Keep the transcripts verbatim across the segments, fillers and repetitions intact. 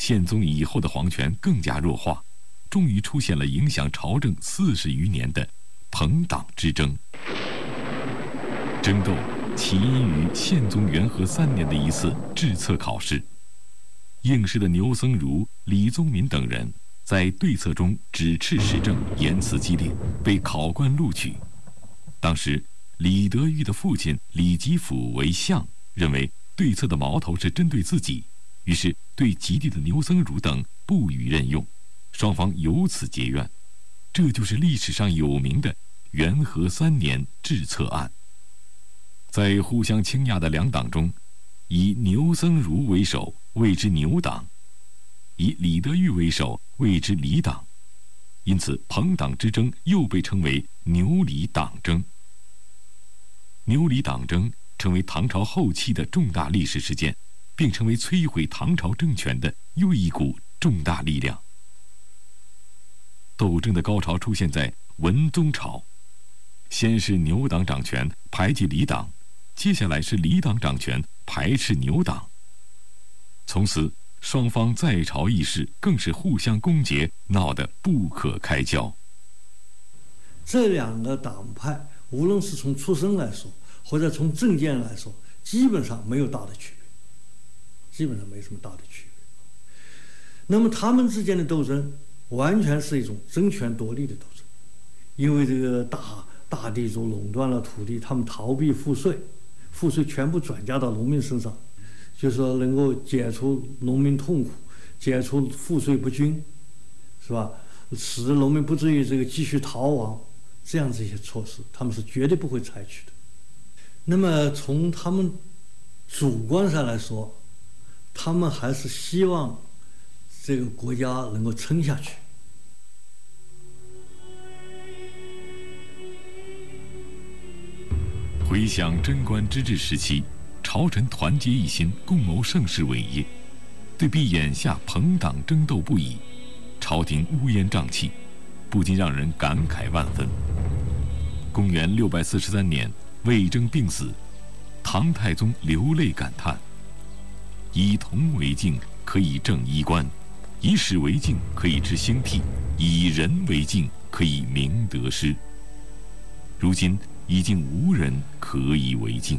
宪宗以后的皇权更加弱化，终于出现了影响朝政四十余年的朋党之争。争斗起因于宪宗元和三年的一次制策考试，应试的牛僧孺、李宗闵等人在对策中指斥时政，言辞激烈，被考官录取。当时李德裕的父亲李吉甫为相，认为对策的矛头是针对自己，于是对及第的牛僧孺等不予任用，双方由此结怨。这就是历史上有名的元和三年制策案。在互相倾轧的两党中，以牛僧孺为首，谓之牛党；以李德裕为首，谓之李党。因此朋党之争又被称为牛李党争。牛李党争成为唐朝后期的重大历史事件，并成为摧毁唐朝政权的又一股重大力量。斗争的高潮出现在文宗朝，先是牛党掌权排挤李党，接下来是李党掌权排斥牛党。从此双方在朝议事更是互相攻讦，闹得不可开交。 这两个党派无论是从出身来说，或者从政见来说，基本上没有大的区别，基本上没什么大的区别。那么他们之间的斗争完全是一种争权夺利的斗争，因为这个大大地主垄断了土地，他们逃避赋税，赋税全部转嫁到农民身上，就是说能够解除农民痛苦，解除赋税不均，是吧？使得农民不至于这个继续逃亡，这样子一些措施，他们是绝对不会采取的。那么从他们主观上来说，他们还是希望这个国家能够撑下去。 回想贞观之治时期，朝臣团结一心，共谋盛世伟业，对比眼下朋党争斗不已，朝廷乌烟瘴气，不禁让人感慨万分。公元六百四十三年，魏征病死，唐太宗流泪感叹：以铜为镜，可以正衣冠；以史为镜，可以知兴替；以人为镜，可以明得失。如今已经无人可以为镜。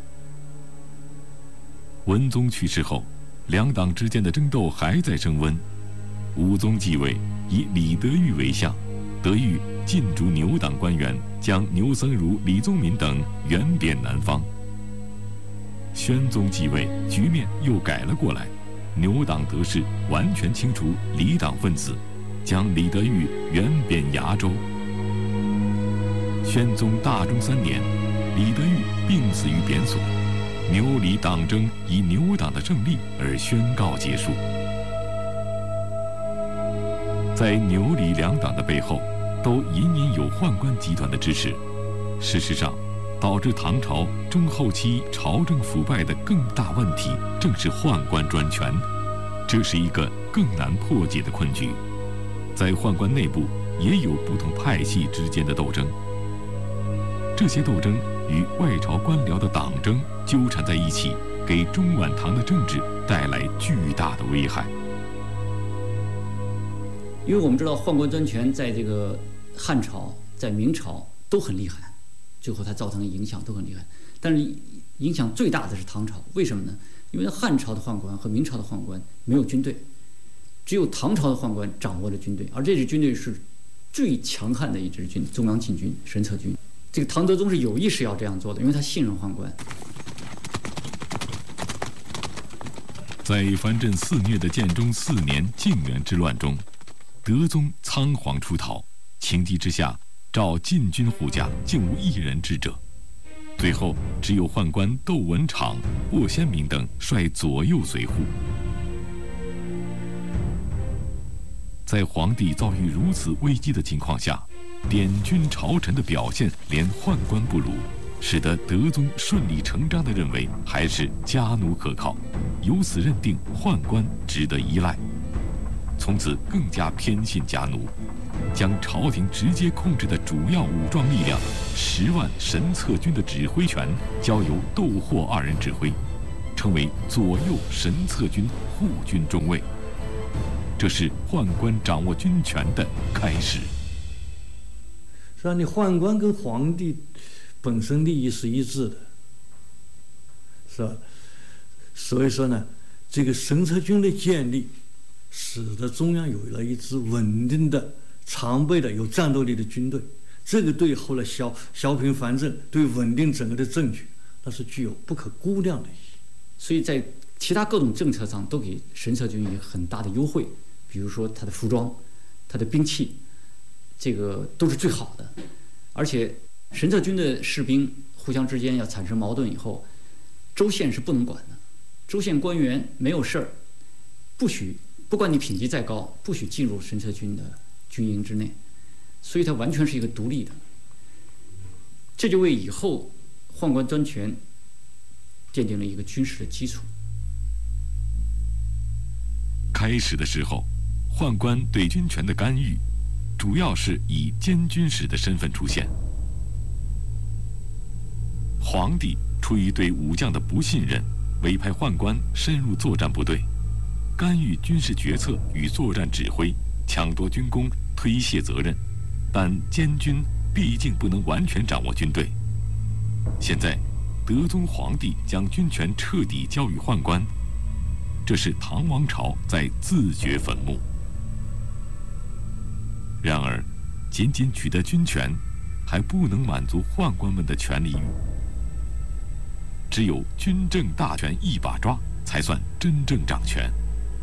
文宗去世后，两党之间的争斗还在升温。武宗继位，以李德裕为相，德裕禁逐牛党官员，将牛僧孺、李宗闵等援贬南方。宣宗继位，局面又改了过来，牛党得势，完全清除李党分子，将李德裕援贬崖州。宣宗大中三年，李德裕病死于贬所，牛李党争以牛党的胜利而宣告结束。在牛李两党的背后，都隐隐有宦官集团的支持。事实上，导致唐朝中后期朝政腐败的更大问题，正是宦官专权。这是一个更难破解的困局。在宦官内部也有不同派系之间的斗争，这些斗争与外朝官僚的党争纠缠在一起，给中晚唐的政治带来巨大的危害。 因为我们知道宦官专权在这个汉朝、在明朝都很厉害，最后它造成的影响都很厉害。但是影响最大的是唐朝，为什么呢？因为汉朝的宦官和明朝的宦官没有军队，只有唐朝的宦官掌握了军队，而这支军队是最强悍的一支军，中央禁军、神策军。这个唐德宗是有意识要这样做的，因为他信任宦官。 在藩镇肆虐的建中四年靖远之乱中，德宗仓皇出逃，情急之下召禁军护驾，竟无一人智者。最后只有宦官窦文昶、霍先明等率左右随护。在皇帝遭遇如此危机的情况下，典军朝臣的表现连宦官不如，使得德宗顺理成章地认为还是家奴可靠，由此认定宦官值得依赖，从此更加偏信家奴，将朝廷直接控制的主要武装力量十万神策军的指挥权交由窦霍二人指挥，称为左右神策军护军中尉。 这是宦官掌握军权的开始。 实际上，你宦官跟皇帝本身利益是一致的，是吧？所以说呢，这个神策军的建立，使得中央有了一支稳定的、常备的、有战斗力的军队。这个对后来消消平藩镇、对稳定整个的政局，那是具有不可估量的意义。 所以在其他各种政策上都给神策军以很大的优惠，比如说他的服装、他的兵器，这个都是最好的。而且神策军的士兵互相之间要产生矛盾以后，州县是不能管的。州县官员没有事儿，不许不管你品级再高，不许进入神策军的军营之内，所以它完全是一个独立的。这就为以后宦官专权奠定了一个军事的基础。 开始的时候，宦官对军权的干预，主要是以监军使的身份出现。皇帝出于对武将的不信任，委派宦官深入作战部队，干预军事决策与作战指挥，抢夺军功，推卸责任。但监军毕竟不能完全掌握军队。现在，德宗皇帝将军权彻底交予宦官，这是唐王朝在自掘坟墓。然而，仅仅取得军权，还不能满足宦官们的权力欲。只有军政大权一把抓，才算真正掌权。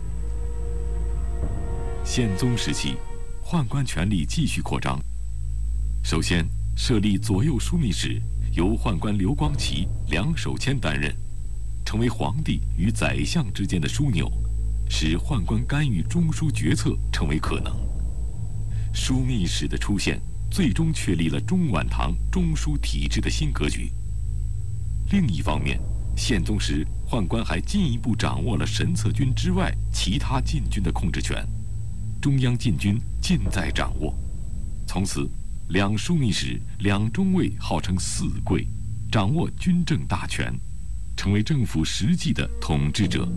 宪宗时期，宦官权力继续扩张。首先设立左右枢密使，由宦官刘光奇、梁守谦担任，成为皇帝与宰相之间的枢纽，使宦官干预中枢决策成为可能。枢密使的出现，最终确立了中晚唐中枢体制的新格局。另一方面，宪宗时宦官还进一步掌握了神策军之外其他禁军的控制权，中央禁军尽在掌握。从此，两枢密使、两中尉号称四贵，掌握军政大权，成为政府实际的统治者。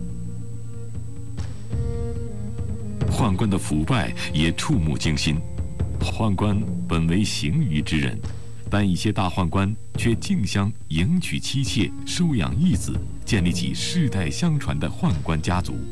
宦官的腐败也触目惊心。宦官本为行于之人，但一些大宦官却竞相迎娶妻妾，收养义子，建立起世代相传的宦官家族。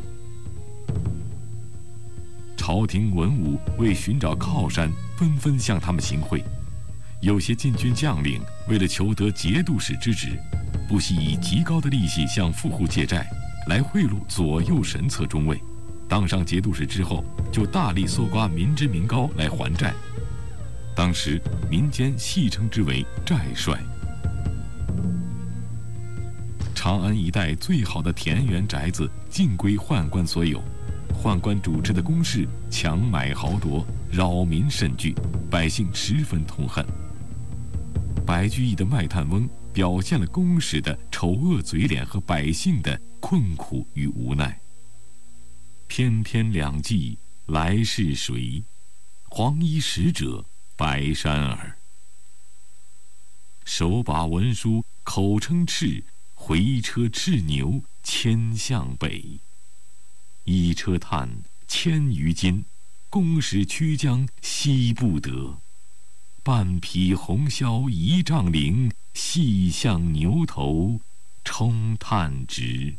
朝廷文武为寻找靠山，纷纷向他们行贿。有些禁军将领为了求得节度使之职，不惜以极高的利息向富户借债，来贿赂左右神策中尉。当上节度使之后，就大力搜刮民脂民膏来还债。当时民间戏称之为债帅。长安一带最好的田园宅子尽归宦官所有，宦官主持的宫室强买豪夺，扰民甚巨，百姓十分痛恨。白居易的《卖炭翁》表现了宫使的丑恶嘴脸和百姓的困苦与无奈。翩翩两骑来是谁？黄衣使者白衫儿。手把文书口称敕，回车叱牛牵向北。一车炭千余斤，宫使驱将惜不得。半匹红绡一丈绫，细向牛头冲炭直。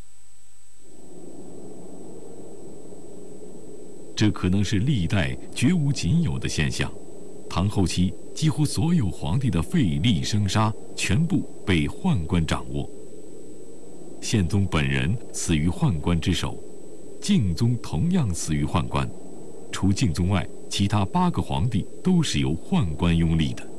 这可能是历代绝无仅有的现象。唐后期几乎所有皇帝的废立生杀全部被宦官掌握。宪宗本人死于宦官之手，敬宗同样死于宦官，除敬宗外，其他八个皇帝都是由宦官拥立的。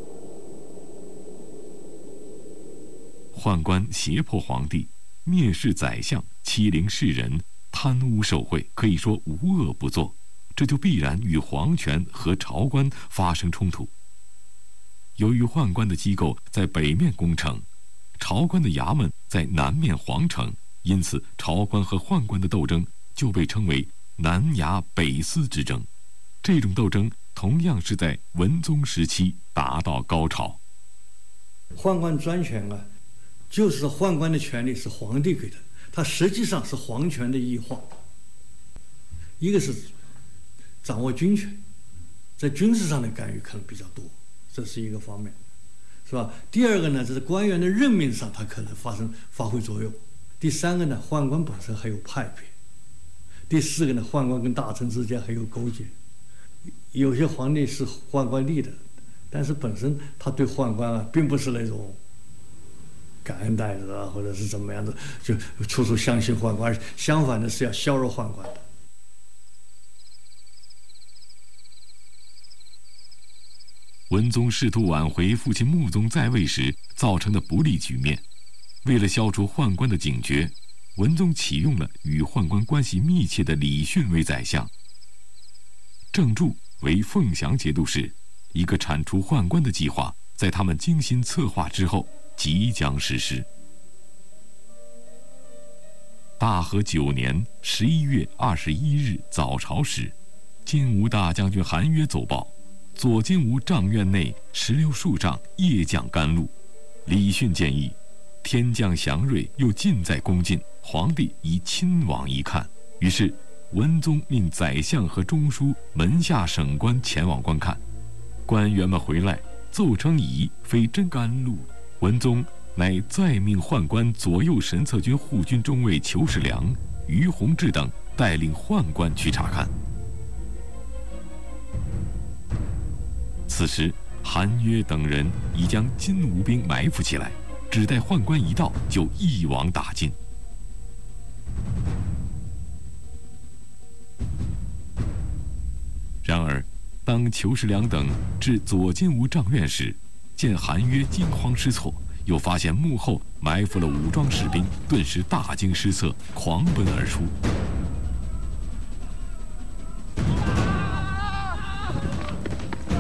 宦官胁迫皇帝，蔑视宰相，欺凌世人，贪污受贿，可以说无恶不作，这就必然与皇权和朝官发生冲突。由于宦官的机构在北面宫城，朝官的衙门在南面皇城，因此朝官和宦官的斗争就被称为南衙北司之争。这种斗争同样是在文宗时期达到高潮。 宦官专权啊，就是说宦官的权力是皇帝给的，它实际上是皇权的异化。一个是掌握军权，在军事上的干预可能比较多，这是一个方面，是吧？第二个呢，就是官员的任命上，它可能发生发挥作用。第三个呢，宦官本身还有派别。第四个呢，宦官跟大臣之间还有勾结。有些皇帝是宦官立的，但是本身他对宦官啊，并不是那种感恩戴德啊，或者是怎么样的，就处处相信宦官，相反的是要削弱宦官的。 文宗试图挽回父亲穆宗在位时造成的不利局面，为了消除宦官的警觉，文宗启用了与宦官关系密切的李训为宰相，郑注为凤翔节度使。一个铲除宦官的计划在他们精心策划之后即将实施。大和九年十一月二十一日早朝时，金吾大将军韩约奏报，左金吾帐院内石榴树上夜降甘露。李训建议，天降祥瑞，又近在宫近，皇帝宜亲往一看。于是文宗命宰相和中书门下省官前往观看。官员们回来奏称疑，非真甘露。文宗乃再命宦官左右神策军护军中尉裘世良、于洪志等带领宦官去查看。此时韩约等人已将金吾兵埋伏起来，只待宦官一到就一网打尽。然而当裘世良等至左金吾帐院时，见韩约惊慌失措，又发现幕后埋伏了武装士兵，顿时大惊失色，狂奔而出。